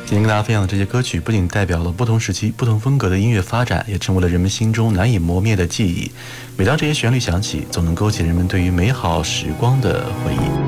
今天跟大家分享的这些歌曲，不仅代表了不同时期、不同风格的音乐发展，也成为了人们心中难以磨灭的记忆。每当这些旋律响起，总能勾起人们对于美好时光的回忆。